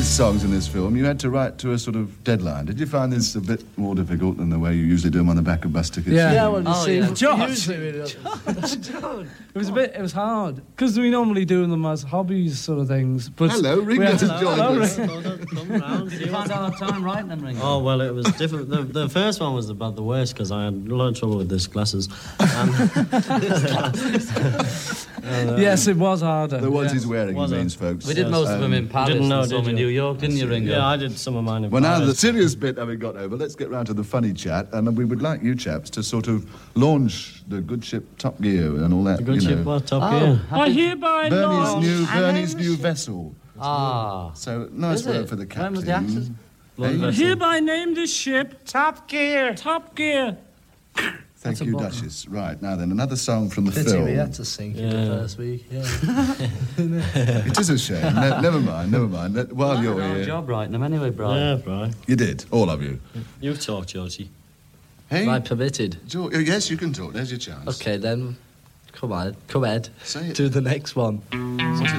these songs in this film, you had to write to a sort of deadline. Did you find this a bit more difficult than the way you usually do them on the back of bus tickets? Yeah, well, you see, George. it was hard because we normally do them as hobbies, sort of things. But hello, Ringo. Come round. Did you find out time writing them, Ringo? Oh well, it was different. The first one was about the worst because I had a lot of trouble with these glasses. Yes, it was harder. The ones he's wearing, he means, folks. We did most of them in Paris and some in New York, didn't you, Ringo? Yeah, I did some of mine in Well, Paris. now the serious bit having got over, let's get round to the funny chat, and we would like you chaps to sort of launch the good ship Top Gear and all that. The good ship, what, Top Gear? I hereby Bernie's new vessel. Ah. So, nice work for the captain. When was the accident? I hereby name this ship Top Gear. Top Gear. Thank you, Duchess. Right, now then, another song from the Pity film. we had to sink in the first week, It is a shame. Never mind. While you're Good here... job writing them anyway, Brian. Yeah, Brian. You did, all of you. You talk, Georgie. Hey? Am I permitted? George, yes, you can talk. There's your chance. Okay, then. Come on, come Ed. Say it. Do the next one. What is